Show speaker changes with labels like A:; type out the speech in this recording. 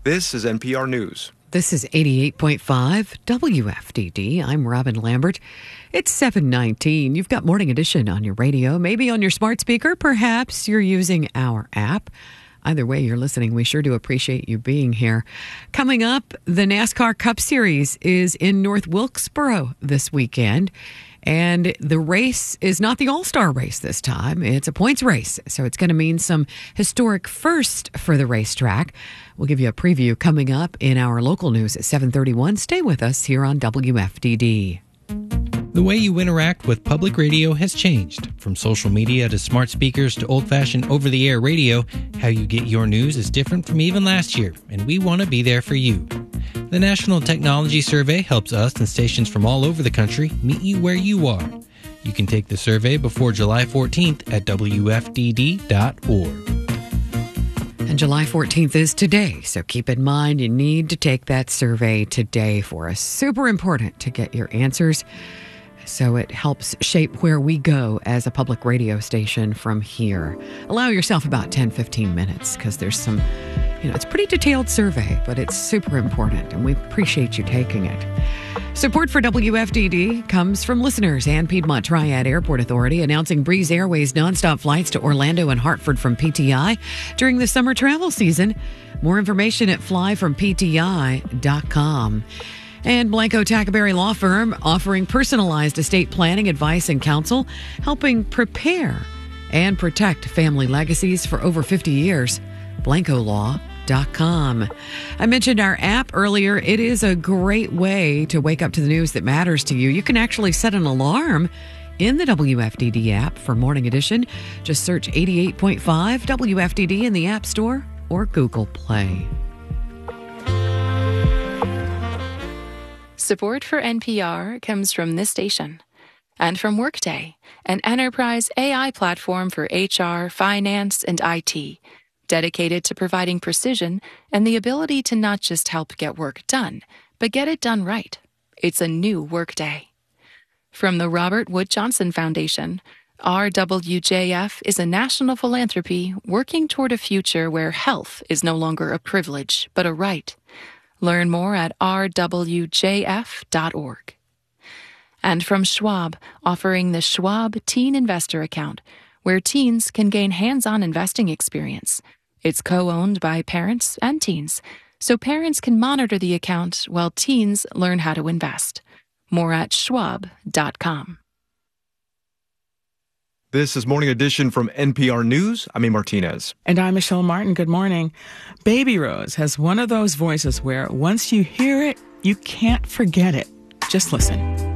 A: This is NPR News.
B: This is 88.5 WFDD. I'm Robin Lambert. It's 7:19. You've got Morning Edition on your radio, maybe on your smart speaker. Perhaps you're using our app. Either way you're listening, we sure do appreciate you being here. Coming up, the NASCAR Cup Series is in North Wilkesboro this weekend. And the race is not the all-star race this time. It's a points race, so it's going to mean some historic first for the racetrack. We'll give you a preview coming up in our local news at 7:31. Stay with us here on WFDD.
C: The way you interact with public radio has changed. From social media to smart speakers to old-fashioned over-the-air radio, how you get your news is different from even last year, and we want to be there for you. The National Technology Survey helps us and stations from all over the country meet you where you are. You can take the survey before July 14th at WFDD.org.
B: And July 14th is today, so keep in mind you need to take that survey today for us. Super important to get your answers, so it helps shape where we go as a public radio station from here. Allow yourself about 10-15 minutes, because there's some, it's a pretty detailed survey, but it's super important, and we appreciate you taking it. Support for WFDD comes from listeners and Piedmont Triad Airport Authority announcing Breeze Airways nonstop flights to Orlando and Hartford from PTI during the summer travel season. More information at flyfrompti.com. And Blanco Tackaberry Law Firm offering personalized estate planning advice and counsel, helping prepare and protect family legacies for over 50 years. BlancoLaw.com. I mentioned our app earlier. It is a great way to wake up to the news that matters to you. You can actually set an alarm in the WFDD app for Morning Edition. Just search 88.5 WFDD in the App Store or Google Play.
D: Support for NPR comes from this station and from Workday, an enterprise AI platform for HR, finance, and IT. Dedicated to providing precision and the ability to not just help get work done, but get it done right. It's a new Workday. From the Robert Wood Johnson Foundation, RWJF is a national philanthropy working toward a future where health is no longer a privilege, but a right. Learn more at rwjf.org. And from Schwab, offering the Schwab Teen Investor Account, where teens can gain hands-on investing experience. It's co-owned by parents and teens, so parents can monitor the account while teens learn how to invest. More at schwab.com.
A: This is Morning Edition from NPR News. I'm A. Martinez.
E: And I'm Michelle Martin. Good morning. Baby Rose has one of those voices where once you hear it, you can't forget it. Just listen.